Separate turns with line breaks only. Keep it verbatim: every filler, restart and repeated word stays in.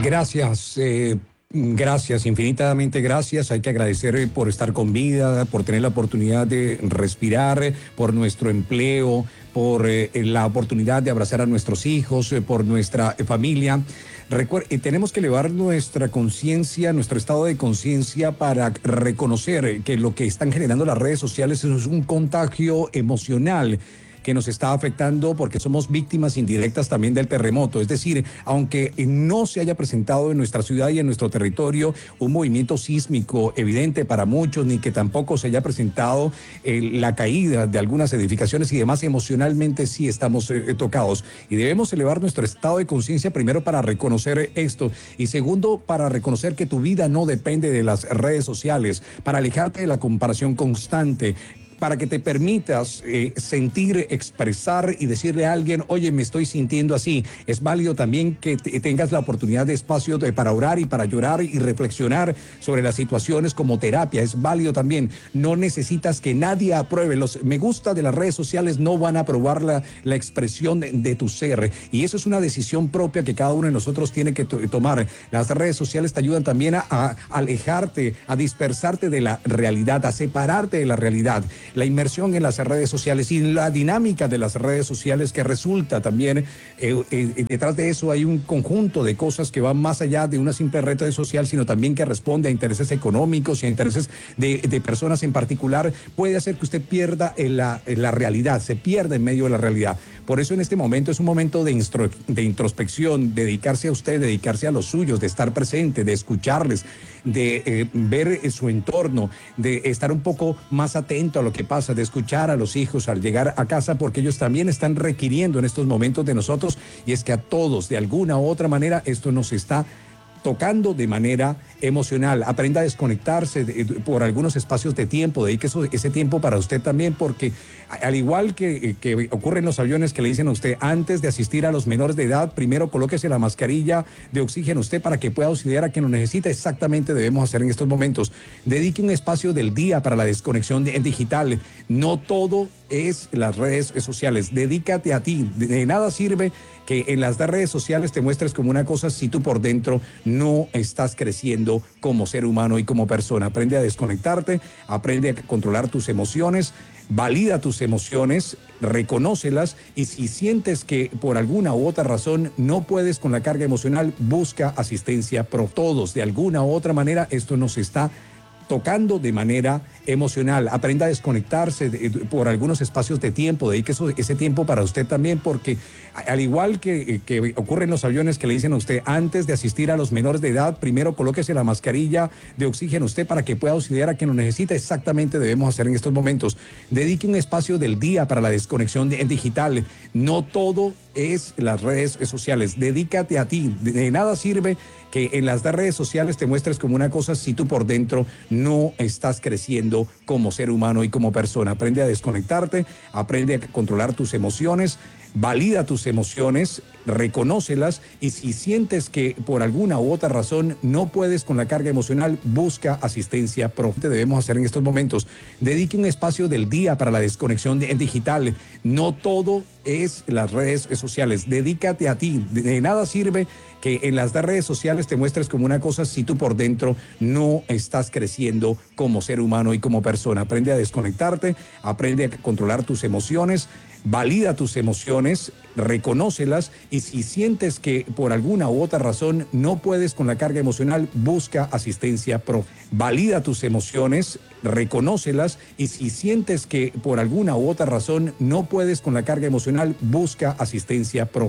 Gracias, eh, gracias, infinitamente gracias. Hay que agradecer eh, por estar con vida, por tener la oportunidad de respirar, eh, por nuestro empleo, por eh, la oportunidad de abrazar a nuestros hijos, eh, por nuestra eh, familia. Recuer- eh, tenemos que elevar nuestra conciencia, nuestro estado de conciencia para reconocer eh, que lo que están generando las redes sociales es un contagio emocional que nos está afectando porque somos víctimas indirectas también del terremoto. Es decir, aunque no se haya presentado en nuestra ciudad y en nuestro territorio un movimiento sísmico evidente para muchos, ni que tampoco se haya presentado eh, la caída de algunas edificaciones y demás, emocionalmente sí estamos eh, tocados. Y debemos elevar nuestro estado de conciencia primero para reconocer esto y segundo para reconocer que tu vida no depende de las redes sociales, para alejarte de la comparación constante, para que te permitas eh, sentir, expresar y decirle a alguien, oye, me estoy sintiendo así. Es válido también que te, tengas la oportunidad de espacio de, para orar y para llorar y reflexionar sobre las situaciones como terapia. Es válido también. No necesitas que nadie apruebe. Los me gusta de las redes sociales no van a aprobar la, la expresión de, de tu ser. Y eso es una decisión propia que cada uno de nosotros tiene que to tomar. Las redes sociales te ayudan también a, a alejarte, a dispersarte de la realidad, a separarte de la realidad. La inmersión en las redes sociales y la dinámica de las redes sociales que resulta también, eh, eh, detrás de eso hay un conjunto de cosas que van más allá de una simple red social, sino también que responde a intereses económicos y a intereses de, de personas en particular, puede hacer que usted pierda en la, en la realidad, se pierda en medio de la realidad. Por eso en este momento es un momento de, instro, de introspección, dedicarse a usted, dedicarse a los suyos, de estar presente, de escucharles, de eh, ver eh, su entorno, de estar un poco más atento a lo que pasa, de escuchar a los hijos al llegar a casa, porque ellos también están requiriendo en estos momentos de nosotros, y es que a todos, de alguna u otra manera, esto nos está tocando de manera emocional. Aprenda a desconectarse de, de, por algunos espacios de tiempo, dedique eso, ese tiempo para usted también, porque al igual que, que ocurre en los aviones que le dicen a usted, antes de asistir a los menores de edad, primero colóquese la mascarilla de oxígeno usted para que pueda auxiliar a quien lo necesita. Exactamente debemos hacer en estos momentos. Dedique un espacio del día para la desconexión de, digital. No todo es las redes sociales. Dedícate a ti. De, de nada sirve que en las redes sociales te muestres como una cosa si tú por dentro no estás creciendo como ser humano y como persona. Aprende a desconectarte, aprende a controlar tus emociones, valida tus emociones, reconócelas, y si sientes que por alguna u otra razón no puedes con la carga emocional, busca asistencia. Pero todos, de alguna u otra manera, esto nos está tocando de manera emocional. Aprenda a desconectarse de, de, por algunos espacios de tiempo, dedique eso, ese tiempo para usted también, porque al igual que, que ocurre en los aviones que le dicen a usted, antes de asistir a los menores de edad, primero colóquese la mascarilla de oxígeno usted para que pueda auxiliar a quien lo necesita. Exactamente debemos hacer en estos momentos. Dedique un espacio del día para la desconexión de, digital. No todo es las redes sociales. Dedícate a ti. De, de nada sirve que en las redes sociales te muestres como una cosa si tú por dentro no estás creciendo como ser humano y como persona. Aprende a desconectarte, aprende a controlar tus emociones, valida tus emociones, reconócelas, y si sientes que por alguna u otra razón no puedes con la carga emocional, busca asistencia propia. Debemos hacer en estos momentos. Dedique un espacio del día para la desconexión de, digital. No todo es las redes sociales. Dedícate a ti. De, de nada sirve que en las redes sociales te muestres como una cosa si tú por dentro no estás creciendo como ser humano y como persona. Aprende a desconectarte, aprende a controlar tus emociones, valida tus emociones, reconócelas, y si sientes que por alguna u otra razón no puedes con la carga emocional, busca asistencia propia. Valida tus emociones, reconócelas, y si sientes que por alguna u otra razón no puedes con la carga emocional, busca asistencia propia.